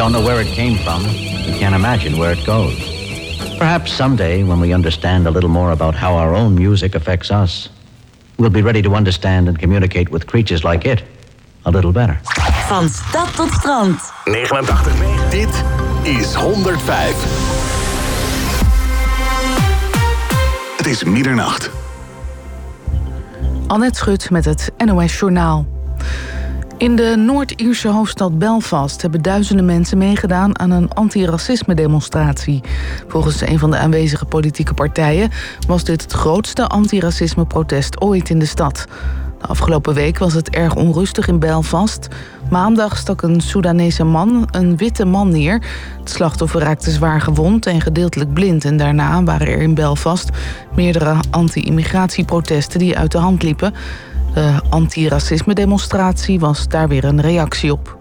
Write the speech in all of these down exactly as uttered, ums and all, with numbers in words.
don't know where it came from, we can't imagine where it goes. Perhaps someday, when we understand a little more about how our own music affects us, we'll be ready to understand and communicate with creatures like it a little better. Van stad tot strand. negenentachtig. Dit is honderdvijf. Het is middernacht. Annette Schut met het N O S Journaal. In de Noord-Ierse hoofdstad Belfast hebben duizenden mensen meegedaan aan een antiracisme-demonstratie. Volgens een van de aanwezige politieke partijen was dit het grootste antiracisme-protest ooit in de stad. De afgelopen week was het erg onrustig in Belfast. Maandag stak een Soedanese man een witte man neer. Het slachtoffer raakte zwaar gewond en gedeeltelijk blind. En daarna waren er in Belfast meerdere anti-immigratieprotesten die uit de hand liepen. De antiracisme-demonstratie was daar weer een reactie op.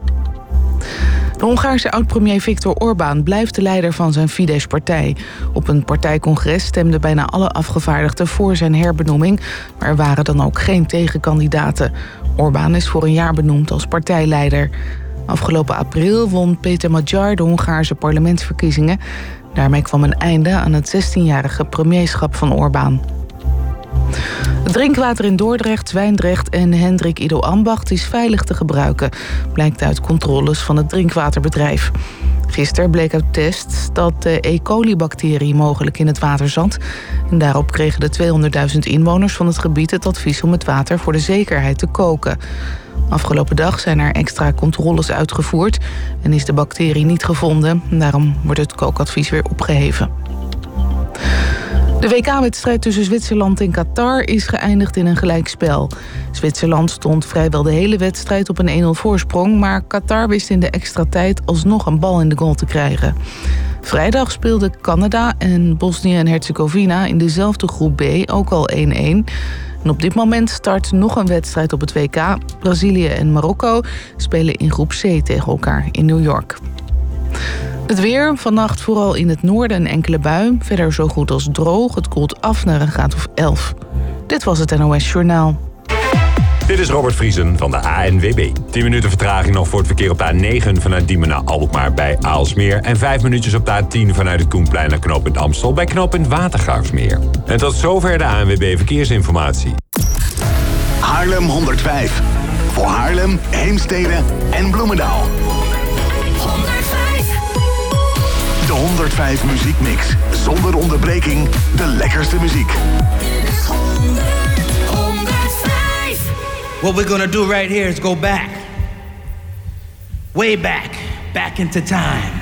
De Hongaarse oud-premier Viktor Orbán blijft de leider van zijn Fidesz-partij. Op een partijcongres stemden bijna alle afgevaardigden voor zijn herbenoeming, maar er waren dan ook geen tegenkandidaten. Orbán is voor een jaar benoemd als partijleider. Afgelopen april won Peter Magyar de Hongaarse parlementsverkiezingen. Daarmee kwam een einde aan het zestienjarige premierschap van Orbán. Het drinkwater in Dordrecht, Zwijndrecht en Hendrik Ido Ambacht is veilig te gebruiken, blijkt uit controles van het drinkwaterbedrijf. Gisteren bleek uit tests dat de E. coli-bacterie mogelijk in het water zat. En daarop kregen de tweehonderdduizend inwoners van het gebied het advies om het water voor de zekerheid te koken. Afgelopen dag zijn er extra controles uitgevoerd en is de bacterie niet gevonden. Daarom wordt het kookadvies weer opgeheven. De W K-wedstrijd tussen Zwitserland en Qatar is geëindigd in een gelijkspel. Zwitserland stond vrijwel de hele wedstrijd op een één nul voorsprong, maar Qatar wist in de extra tijd alsnog een bal in de goal te krijgen. Vrijdag speelden Canada en Bosnië en Herzegovina in dezelfde groep B ook al één één. En op dit moment start nog een wedstrijd op het W K. Brazilië en Marokko spelen in groep C tegen elkaar in New York. Het weer, vannacht vooral in het noorden een enkele bui. Verder zo goed als droog. Het koelt af naar een graad of elf. Dit was het N O S Journaal. Dit is Robert Vriesen van de A N W B. tien minuten vertraging nog voor het verkeer op de A negen vanuit Diemen naar Alkmaar bij Aalsmeer. En vijf minuutjes op de A tien vanuit het Koenplein naar knooppunt Amstel bij knooppunt Watergraafsmeer. En tot zover de A N W B Verkeersinformatie. Haarlem honderdvijf. Voor Haarlem, Heemstede en Bloemendaal. De honderdvijf muziekmix. Zonder onderbreking de lekkerste muziek. What we're gonna do right here is go back. Way back. Back into time.